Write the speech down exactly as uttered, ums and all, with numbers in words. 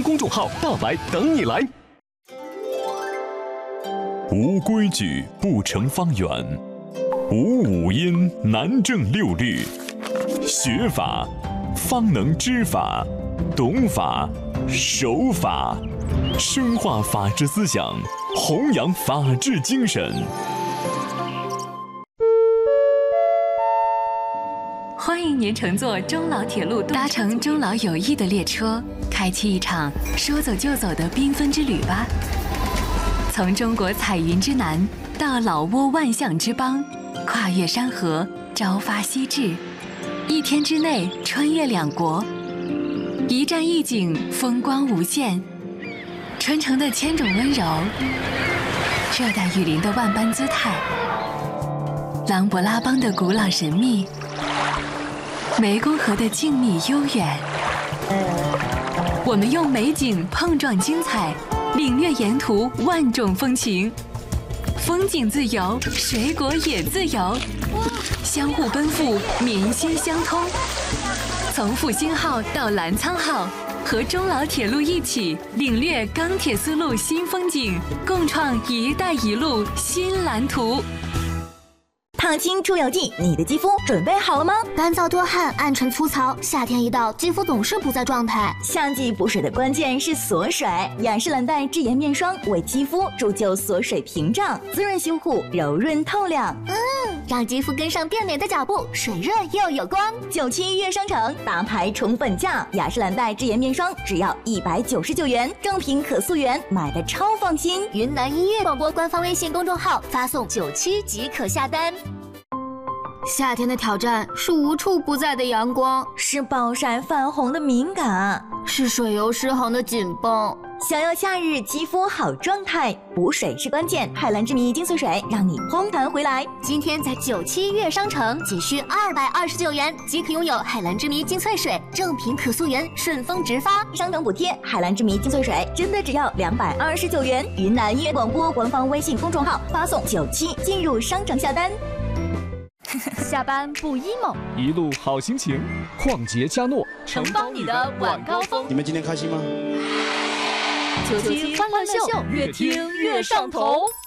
公众号，大白等你来。 无规矩不成方圆，无五音难正六律。学法方能知法，懂法守法，深化法治思想，弘扬法治精神。 欢迎您乘坐中老铁路，搭乘中老友谊的列车，开启一场说走就走的缤纷之旅吧。从中国彩云之南到老挝万象之邦，跨越山河，朝发夕至，一天之内穿越两国，一站一景，风光无限。春城的千种温柔，热带雨林的万般姿态，琅勃拉邦的古老神秘，湄公河的静谧悠远。我们用美景碰撞精彩，领略沿途万种风情。风景自由，水果也自由，相互奔赴，民心相通。从复兴号到澜沧号，和中老铁路一起领略钢铁丝路新风景，共创“一带一路”新蓝图。 烫青出油剂，你的肌肤准备好了吗？ 干燥多汗、暗沉粗糙，夏天一到，肌肤总是不在状态。 夏季补水的关键是锁水，雅诗兰黛智颜面霜为肌肤铸就锁水屏障，滋润修护，柔润透亮。 嗯，让肌肤跟上变美的脚步，水润又有光。 九七月商城大牌宠本价，雅诗兰黛智颜面霜只要一百九十九元，正品可溯源，买的超放心。 云南音乐广播官方微信公众号发送九七即可下单。夏天的挑战是无处不在的阳光， 是暴晒泛红的敏感， 是水油失衡的紧绷。 想要夏日肌肤好状态，补水是关键。海蓝之谜精粹水让你嘭弹回来。 今天在九七月商城仅需二百二十九元即可拥有海蓝之谜精粹水，正品可溯源，顺丰直发， 商城补贴。海蓝之谜精粹水真的只要两百二十九元。云南音乐广播官方微信公众号发送九七进入商城下单。 下班不 emo， 一路好心情，旷杰嘉诺承包你的晚高峰。 你们今天开心吗？ 九七欢乐秀，越听越上头。